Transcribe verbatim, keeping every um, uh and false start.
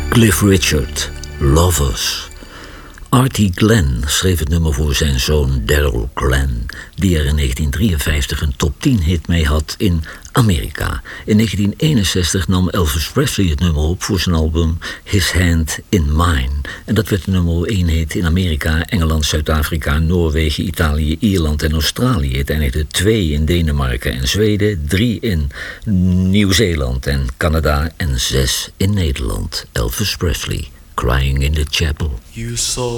Cliff Richard, Lovers. Artie Glenn schreef het nummer voor zijn zoon Daryl Glenn, die er in negentien drieënvijftig een top tien hit mee had in Amerika. In negentien eenenzestig nam Elvis Presley het nummer op voor zijn album His Hand in Mine. En dat werd de nummer één hit in Amerika, Engeland, Zuid-Afrika, Noorwegen, Italië, Ierland en Australië. Het eindigde twee in Denemarken en Zweden, drie in Nieuw-Zeeland en Canada en zes in Nederland. Elvis Presley, Crying in the Chapel. You saw